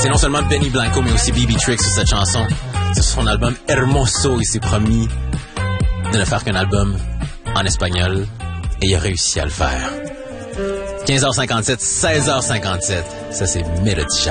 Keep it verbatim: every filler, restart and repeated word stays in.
C'est non seulement Benny Blanco, mais aussi B B Tricks sur cette chanson. Sur son album Hermoso, il s'est promis de ne faire qu'un album en espagnol et il a réussi à le faire. quinze heures cinquante-sept, seize heures cinquante-sept, ça c'est Melody Chat.